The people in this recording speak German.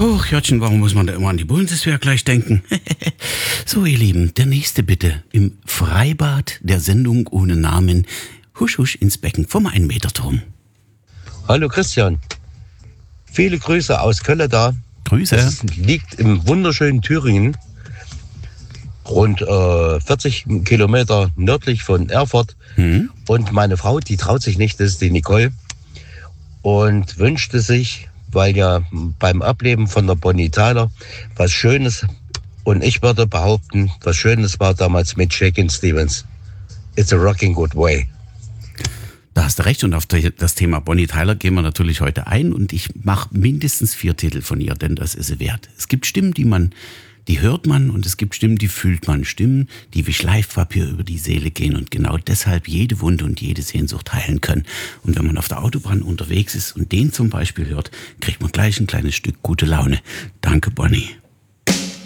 Och, Jörtchen, warum muss man da immer an die Bundeswehr gleich denken? So, ihr Lieben, der nächste bitte. Im Freibad der Sendung ohne Namen. Husch, husch ins Becken vom 1-Meter-Turm. Hallo Christian. Viele Grüße aus Kölle da. Grüße. Es liegt im wunderschönen Thüringen. Rund 40 Kilometer nördlich von Erfurt. Und meine Frau, die traut sich nicht, das ist die Nicole. Und wünschte sich, weil ja beim Ableben von der Bonnie Tyler was Schönes, und ich würde behaupten, was Schönes war damals mit Shakin' Stevens. It's a rocking good way. Da hast du recht, und auf das Thema Bonnie Tyler gehen wir natürlich heute ein, und ich mache mindestens 4 Titel von ihr, denn das ist sie wert. Es gibt Stimmen, die hört man, und es gibt Stimmen, die fühlt man. Stimmen, die wie Schleifpapier über die Seele gehen und genau deshalb jede Wunde und jede Sehnsucht heilen können. Und wenn man auf der Autobahn unterwegs ist und den zum Beispiel hört, kriegt man gleich ein kleines Stück gute Laune. Danke, Bonnie.